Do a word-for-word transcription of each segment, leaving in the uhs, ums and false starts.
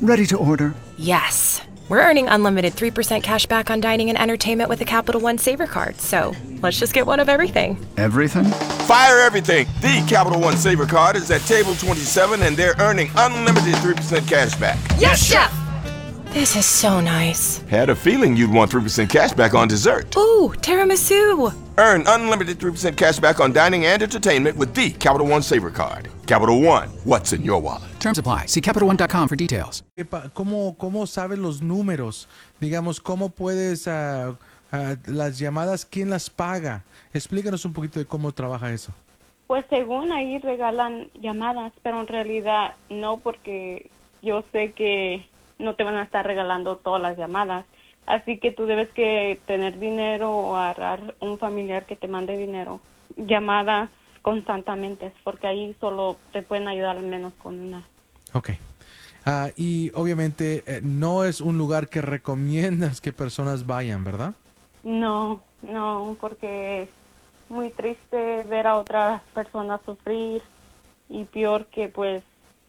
Ready to order. Yes. We're earning unlimited three percent cash back on dining and entertainment with a Capital One Saver card, so let's just get one of everything. Everything? Fire everything! The Capital One Saver card is at table twenty-seven and they're earning unlimited three percent cash back. Yes, Chef! This is so nice. Had a feeling you'd want three percent cash back on dessert. Ooh, tiramisu! Earn unlimited three percent cash back on dining and entertainment with the Capital One Saver card. Capital One, what's in your wallet? Terms apply. See Capital One dot com for details. ¿Cómo, cómo sabes los números? Digamos, ¿cómo puedes uh, uh, las llamadas, quién las paga? Explícanos un poquito de cómo trabaja eso. Pues según ahí regalan llamadas, pero en realidad no, porque yo sé que no te van a estar regalando todas las llamadas. Así que tú debes que tener dinero o agarrar un familiar que te mande dinero. Llamadas constantemente, porque ahí solo te pueden ayudar al menos con una. Ok. Uh, y obviamente eh, no es un lugar que recomiendas que personas vayan, ¿verdad? No, no, porque es muy triste ver a otras personas sufrir y peor que pues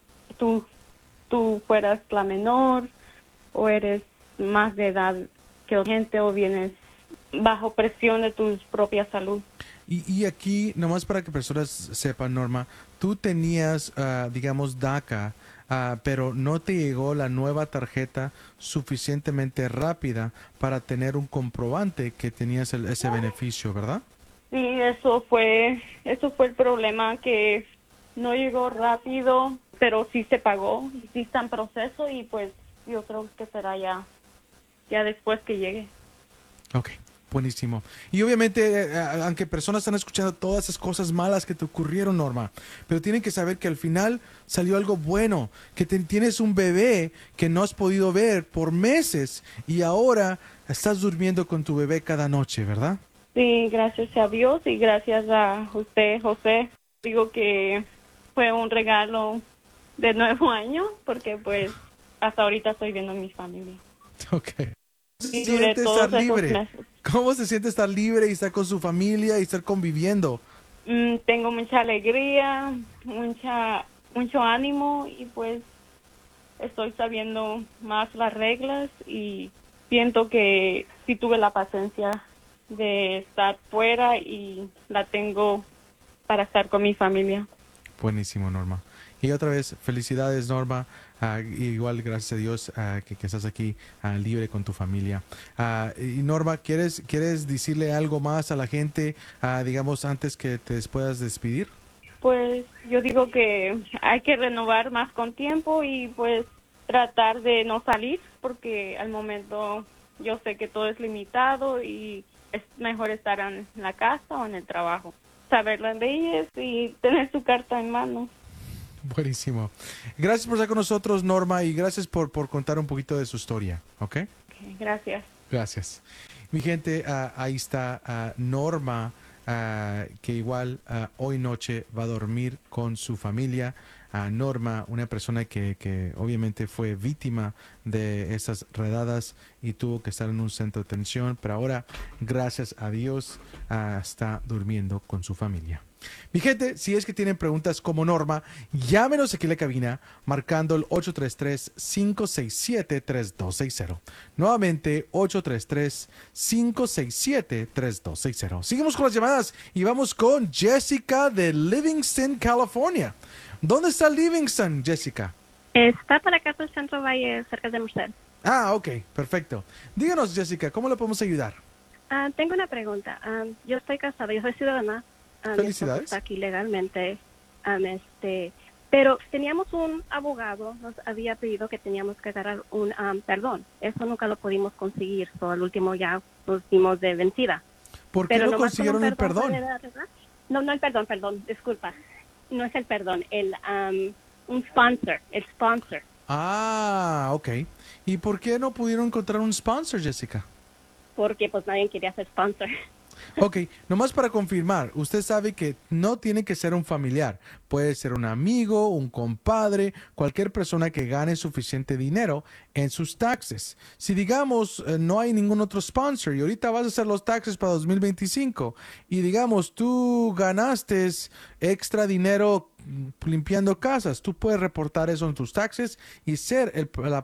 tú, tú fueras la menor o eres más de edad que la gente o vienes bajo presión de tu propia salud. Y, y aquí, nomás para que personas sepan, Norma, tú tenías, uh, digamos, DACA, uh, pero no te llegó la nueva tarjeta suficientemente rápida para tener un comprobante que tenías el, ese beneficio, ¿verdad? Sí, eso fue, eso fue el problema, que no llegó rápido, pero sí se pagó, sí está en proceso y pues yo creo que será ya, ya después que llegue. Ok. Buenísimo. Y obviamente, eh, aunque personas están escuchando todas esas cosas malas que te ocurrieron, Norma, pero tienen que saber que al final salió algo bueno, que te, tienes un bebé que no has podido ver por meses y ahora estás durmiendo con tu bebé cada noche, ¿verdad? Sí, gracias a Dios y gracias a usted, José. Digo que fue un regalo de nuevo año porque pues hasta ahorita estoy viendo a mi familia. Ok. Y duré Siente todos estar esos libre. meses. ¿Cómo se siente estar libre y estar con su familia y estar conviviendo? Mm, tengo mucha alegría, mucha mucho ánimo y pues estoy sabiendo más las reglas y siento que sí tuve la paciencia de estar fuera y la tengo para estar con mi familia. Buenísimo, Norma. Y otra vez, felicidades, Norma. Uh, igual, gracias a Dios uh, que, que estás aquí uh, libre con tu familia. Uh, y Norma, ¿quieres, ¿quieres decirle algo más a la gente, uh, digamos, antes que te puedas despedir? Pues yo digo que hay que renovar más con tiempo y pues tratar de no salir, porque al momento yo sé que todo es limitado y es mejor estar en la casa o en el trabajo. Saber las leyes y tener su carta en mano. Buenísimo. Gracias por estar con nosotros, Norma, y gracias por, por contar un poquito de su historia, ¿ok? Okay, gracias. Gracias. Mi gente, uh, ahí está uh, Norma, uh, que igual uh, hoy noche va a dormir con su familia. Uh, Norma, una persona que, que obviamente fue víctima de esas redadas y tuvo que estar en un centro de atención, pero ahora, gracias a Dios, uh, está durmiendo con su familia. Mi gente, si es que tienen preguntas como Norma, llámenos aquí en la cabina marcando el ocho tres tres, cinco seis siete, tres dos seis cero. Nuevamente, ocho tres tres, cinco seis siete, tres dos seis cero. Seguimos con las llamadas y vamos con Jessica de Livingston, California. ¿Dónde está Livingston, Jessica? Está para acá por el Centro Valle, cerca de Merced. Ah, ok, perfecto. Díganos, Jessica, ¿cómo le podemos ayudar? Uh, tengo una pregunta. Um, yo estoy casada, yo soy ciudadana. Um, Felicidades. Está aquí legalmente. Um, este, pero teníamos un abogado, nos había pedido que teníamos que agarrar un um, perdón. Eso nunca lo pudimos conseguir. So, al último ya nos dimos de vencida. ¿Por qué pero no consiguieron el perdón? No, no el perdón, perdón, disculpa. No es el perdón, el um, un sponsor, el sponsor. Ah, ok. ¿Y por qué no pudieron encontrar un sponsor, Jessica? Porque pues nadie quería ser sponsor. Ok, nomás para confirmar, usted sabe que no tiene que ser un familiar, puede ser un amigo, un compadre, cualquier persona que gane suficiente dinero en sus taxes. Si digamos eh, no hay ningún otro sponsor y ahorita vas a hacer los taxes para dos mil veinticinco y digamos tú ganaste extra dinero limpiando casas, tú puedes reportar eso en tus taxes y ser el, la